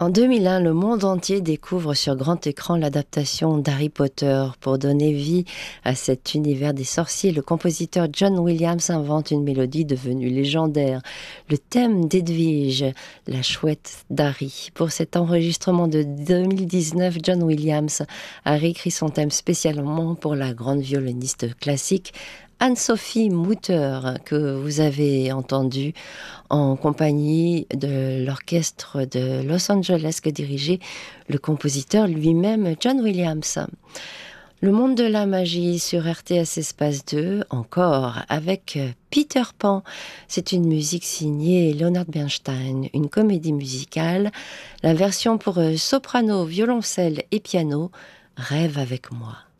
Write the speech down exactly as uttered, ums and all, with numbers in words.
En deux mille un, le monde entier découvre sur grand écran l'adaptation d'Harry Potter. Pour donner vie à cet univers des sorciers, le compositeur John Williams invente une mélodie devenue légendaire. Le thème d'Edwige, la chouette d'Harry. Pour cet enregistrement de deux mille dix-neuf, John Williams a réécrit son thème spécialement pour la grande violoniste classique Anne-Sophie Mutter, que vous avez entendue en compagnie de l'orchestre de Los Angeles que dirigeait le compositeur lui-même, John Williams. Le monde de la magie sur R T S Espace deux, encore avec Peter Pan. C'est une musique signée Leonard Bernstein, une comédie musicale. La version pour soprano, violoncelle et piano, Rêve avec moi.